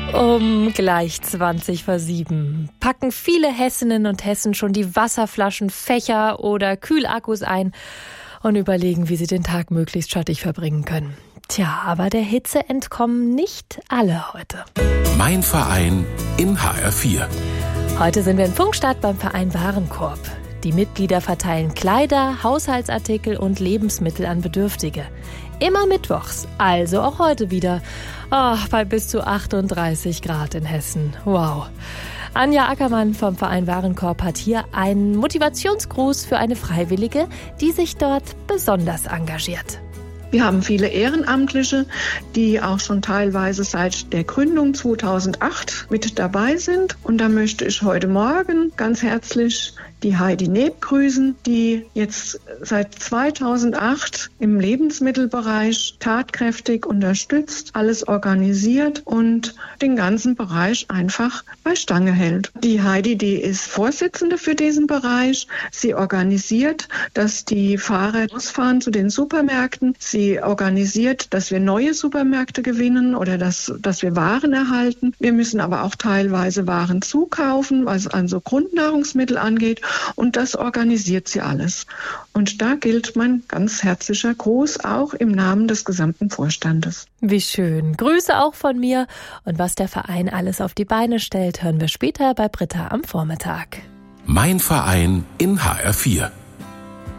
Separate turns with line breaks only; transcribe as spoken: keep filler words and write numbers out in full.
Um gleich zwanzig vor sieben packen viele Hessinnen und Hessen schon die Wasserflaschen, Fächer oder Kühlakkus ein und überlegen, wie sie den Tag möglichst schattig verbringen können. Tja, aber der Hitze entkommen nicht alle heute.
Mein Verein in H R vier.
Heute sind wir in Pfungstadt beim Verein Warenkorb. Die Mitglieder verteilen Kleider, Haushaltsartikel und Lebensmittel an Bedürftige. Immer mittwochs, also auch heute wieder. Ach, bei bis zu achtunddreißig Grad in Hessen. Wow. Anja Ackermann vom Verein Warenkorb hat hier einen Motivationsgruß für eine Freiwillige, die sich dort besonders engagiert.
Wir haben viele Ehrenamtliche, die auch schon teilweise seit der Gründung zweitausendacht mit dabei sind. Und da möchte ich heute Morgen ganz herzlich die Heidi Neb grüßen, die jetzt seit zweitausendacht im Lebensmittelbereich tatkräftig unterstützt, alles organisiert und den ganzen Bereich einfach bei Stange hält. Die Heidi, die ist Vorsitzende für diesen Bereich. Sie organisiert, dass die Fahrer losfahren zu den Supermärkten. Sie organisiert, dass wir neue Supermärkte gewinnen oder dass, dass wir Waren erhalten. Wir müssen aber auch teilweise Waren zukaufen, was also Grundnahrungsmittel angeht. Und das organisiert sie alles. Und da gilt mein ganz herzlicher Gruß auch im Namen des gesamten Vorstandes.
Wie schön. Grüße auch von mir. Und was der Verein alles auf die Beine stellt, hören wir später bei Britta am Vormittag.
Mein Verein in H R vier.